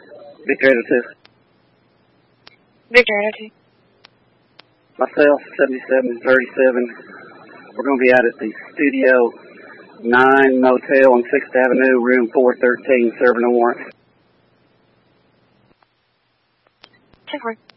Victor 802. Victor 802. Myself, 7737. We're going to be out at the Studio 9 Motel on 6th Avenue, room 413, serving a warrant. 10-4.